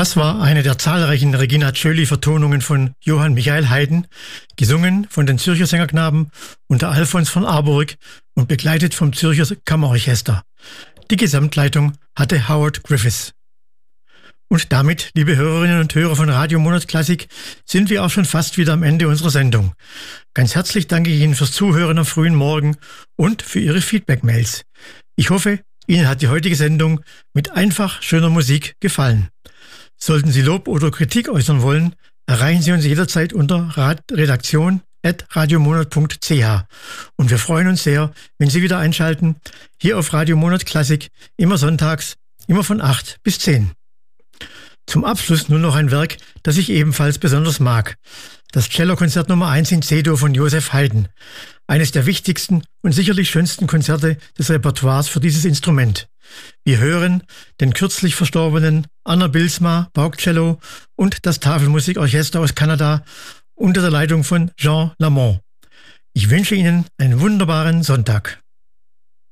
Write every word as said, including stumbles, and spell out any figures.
Das war eine der zahlreichen Regina Tschöli-Vertonungen von Johann Michael Haydn, gesungen von den Zürcher Sängerknaben unter Alfons von Arburg und begleitet vom Zürcher Kammerorchester. Die Gesamtleitung hatte Howard Griffiths. Und damit, liebe Hörerinnen und Hörer von Radio Monatsklassik, sind wir auch schon fast wieder am Ende unserer Sendung. Ganz herzlich danke ich Ihnen fürs Zuhören am frühen Morgen und für Ihre Feedback-Mails. Ich hoffe, Ihnen hat die heutige Sendung mit einfach schöner Musik gefallen. Sollten Sie Lob oder Kritik äußern wollen, erreichen Sie uns jederzeit unter redaktion at radiomonat punkt c h. Und wir freuen uns sehr, wenn Sie wieder einschalten, hier auf Radio Monat Klassik, immer sonntags, immer von acht bis zehn. Zum Abschluss nur noch ein Werk, das ich ebenfalls besonders mag. Das Cellokonzert Nummer eins in C-Dur von Joseph Haydn. Eines der wichtigsten und sicherlich schönsten Konzerte des Repertoires für dieses Instrument. Wir hören den kürzlich verstorbenen Anna Bilsma Paukcello und das Tafelmusikorchester aus Kanada unter der Leitung von Jean Lamont. Ich wünsche Ihnen einen wunderbaren Sonntag.